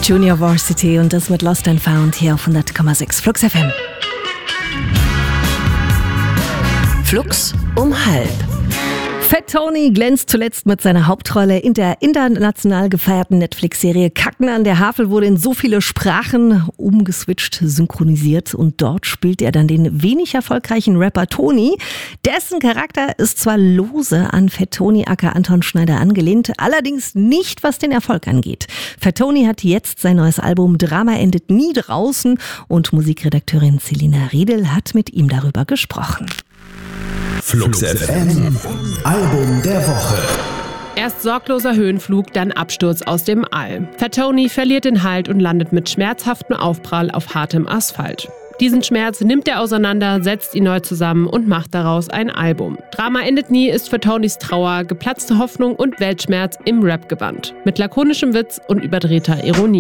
Junior Varsity und das mit Lost and Found hier auf 100,6 Flux FM. Flux um 12:30. Fat Tony glänzt zuletzt mit seiner Hauptrolle in der international gefeierten Netflix-Serie Kacken an der Havel, wurde in so viele Sprachen umgeswitcht, synchronisiert und dort spielt er dann den wenig erfolgreichen Rapper Tony. Dessen Charakter ist zwar lose an Fat Tony aka Anton Schneider angelehnt, allerdings nicht, was den Erfolg angeht. Fat Tony hat jetzt sein neues Album Drama endet nie draußen und Musikredakteurin Selina Riedel hat mit ihm darüber gesprochen. Flux FM, Album der Woche. Erst sorgloser Höhenflug, dann Absturz aus dem All. Fat Tony verliert den Halt und landet mit schmerzhaftem Aufprall auf hartem Asphalt. Diesen Schmerz nimmt er auseinander, setzt ihn neu zusammen und macht daraus ein Album. Drama endet nie ist für Tonys Trauer, geplatzte Hoffnung und Weltschmerz im Rap-Gewand. Mit lakonischem Witz und überdrehter Ironie.